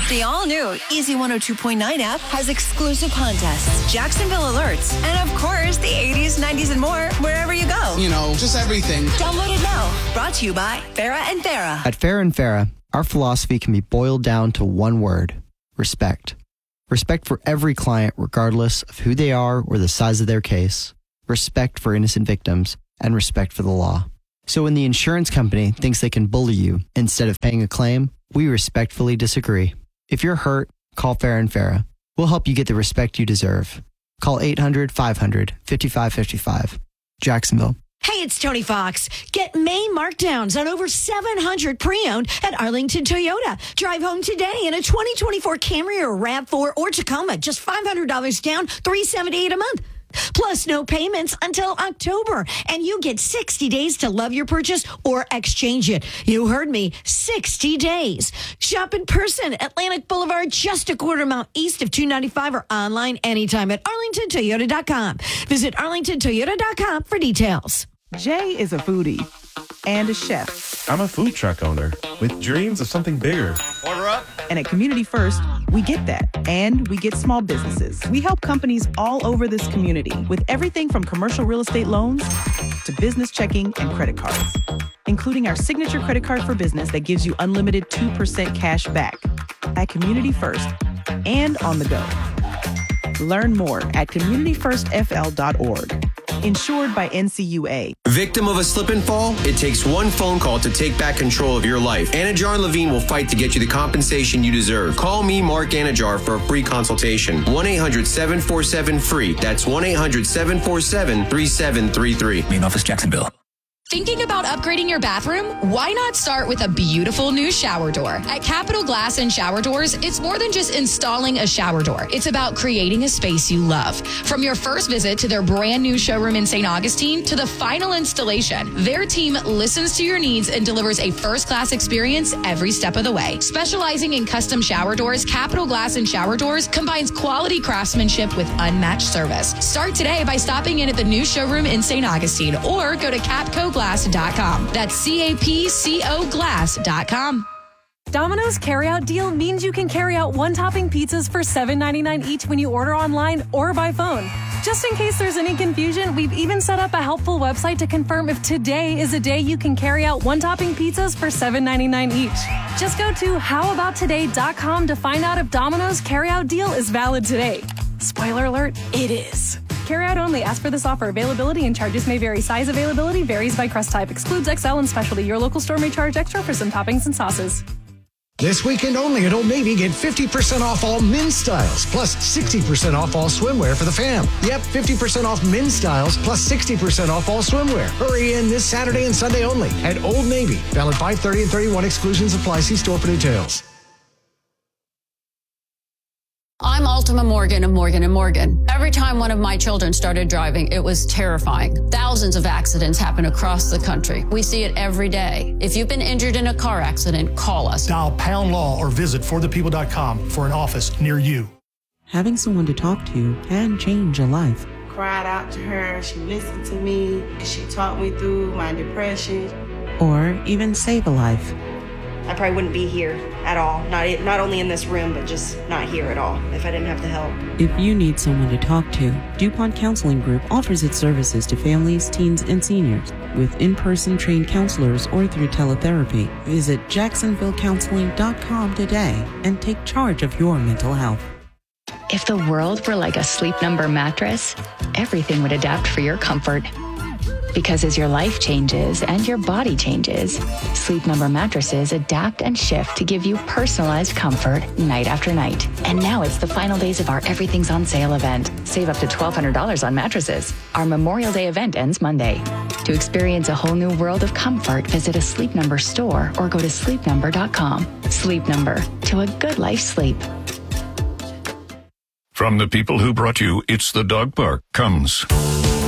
The all-new Easy 102.9 app has exclusive contests, Jacksonville alerts, and of course, the 80s, 90s, and more wherever you go. You know, just everything. Download it now. Brought to you by Farah and Farah. At Farah and Farah, our philosophy can be boiled down to one word: respect. Respect for every client, regardless of who they are or the size of their case. Respect for innocent victims, and respect for the law. So when the insurance company thinks they can bully you instead of paying a claim, we respectfully disagree. If you're hurt, call Farah and Farah. We'll help you get the respect you deserve. Call 800-500-5555. Jacksonville. Hey, it's Tony Fox. Get May markdowns on over 700 pre-owned at Arlington Toyota. Drive home today in a 2024 Camry or RAV4 or Tacoma. Just $500 down, $378 a month. Plus no payments until October. And you get 60 days to love your purchase or exchange it. You heard me, 60 days. Shop in person, Atlantic Boulevard, just a quarter mile east of 295 or online anytime at arlingtontoyota.com. Visit arlingtontoyota.com for details. Jay is a foodie and a chef. I'm a food truck owner with dreams of something bigger. Order up. And at Community First, we get that. And we get small businesses. We help companies all over this community with everything from commercial real estate loans to business checking and credit cards, including our signature credit card for business that gives you unlimited 2% cash back at Community First and on the go. Learn more at communityfirstfl.org. Insured by NCUA. Victim of a slip and fall? It takes one phone call to take back control of your life. Anajar and Levine will fight to get you the compensation you deserve. Call me, Mark Anajar, for a free consultation. 1-800-747-FREE. That's 1-800-747-3733. Main office, Jacksonville. Thinking about upgrading your bathroom? Why not start with a beautiful new shower door? At Capital Glass and Shower Doors, it's more than just installing a shower door. It's about creating a space you love. From your first visit to their brand new showroom in St. Augustine to the final installation, their team listens to your needs and delivers a first-class experience every step of the way. Specializing in custom shower doors, Capital Glass and Shower Doors combines quality craftsmanship with unmatched service. Start today by stopping in at the new showroom in St. Augustine or go to capcoglass.com. That's CAPCO glass.com. Domino's carryout deal means you can carry out one-topping pizzas for $7.99 each when you order online or by phone. Just in case there's any confusion, we've even set up a helpful website to confirm if today is a day you can carry out one-topping pizzas for $7.99 each. Just go to howaboutoday.com to find out if Domino's carryout deal is valid today. Spoiler alert, it is. Carry out only. Ask for this offer. Availability and charges may vary. Size availability varies by crust type. Excludes XL and specialty. Your local store may charge extra for some toppings and sauces. This weekend only at Old Navy, get 50% off all men's styles, plus 60% off all swimwear for the fam. Yep, 50% off men's styles, plus 60% off all swimwear. Hurry in this Saturday and Sunday only at Old Navy. Valid 5/30 and 31. Exclusions apply. See store for details. I'm Ultima Morgan of Morgan & Morgan. Every time one of my children started driving, it was terrifying. Thousands of accidents happen across the country. We see it every day. If you've been injured in a car accident, call us. Dial # law or visit forthepeople.com for an office near you. Having someone to talk to can change a life. Cried out to her. She listened to me. She talked me through my depression. Or even save a life. I probably wouldn't be here at all. Not only in this room, but just not here at all if I didn't have the help. If you need someone to talk to, DuPont Counseling Group offers its services to families, teens, and seniors with in-person trained counselors or through teletherapy. Visit jacksonvillecounseling.com today and take charge of your mental health. If the world were like a Sleep Number mattress, everything would adapt for your comfort. Because as your life changes and your body changes, Sleep Number mattresses adapt and shift to give you personalized comfort night after night. And now it's the final days of our Everything's on Sale event. Save up to $1,200 on mattresses. Our Memorial Day event ends Monday. To experience a whole new world of comfort, visit a Sleep Number store or go to sleepnumber.com. Sleep Number, to a good life sleep. From the people who brought you It's the Dog Park comes